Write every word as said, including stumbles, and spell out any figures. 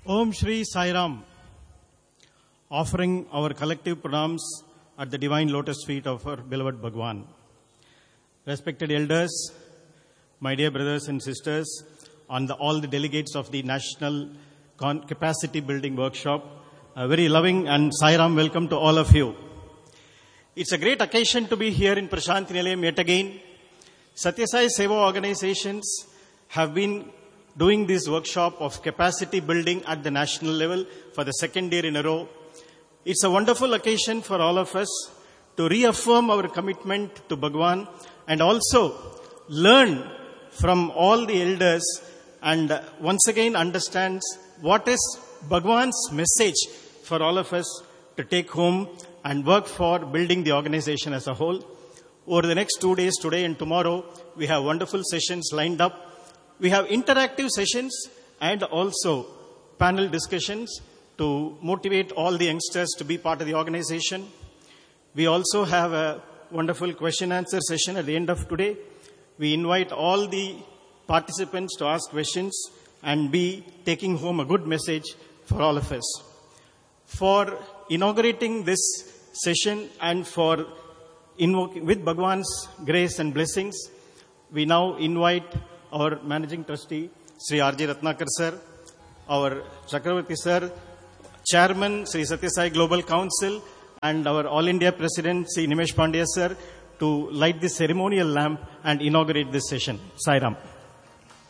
Om Shri Sai Ram, offering our collective pranams at the divine lotus feet of our beloved Bhagwan. Respected elders, my dear brothers and sisters, and the, all the delegates of the National Con- Capacity Building Workshop, a very loving and Sai Ram welcome to all of you. It's a great occasion to be here in Prashanti Nilayam yet again. Satya Sai Seva organizations have been doing this workshop of capacity building at the national level for the second year in a row. It's a wonderful occasion for all of us to reaffirm our commitment to Bhagwan and also learn from all the elders and once again understand what is Bhagwan's message for all of us to take home and work for building the organization as a whole. Over the next two days, today and tomorrow, we have wonderful sessions lined up. We have interactive sessions and also panel discussions to motivate all the youngsters to be part of the organization. We also have a wonderful question answer session at the end of today. We invite all the participants to ask questions and be taking home a good message for all of us. For inaugurating this session and for invoking with Bhagwan's grace and blessings, we now invite our Managing Trustee, Sri R J Ratnakar Sir, our Chakravarti Sir, Chairman, Sri Satya Sai Global Council, and our All India President, Sri Nimesh Pandya Sir, to light the ceremonial lamp and inaugurate this session. Sai Ram.